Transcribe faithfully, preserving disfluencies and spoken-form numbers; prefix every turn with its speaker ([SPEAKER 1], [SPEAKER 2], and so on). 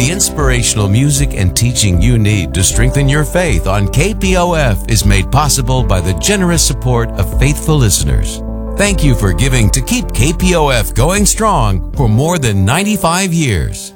[SPEAKER 1] The inspirational music and teaching you need to strengthen your faith on K P O F is made possible by the generous support of faithful listeners. Thank you for giving to keep K P O F going strong for more than ninety-five years.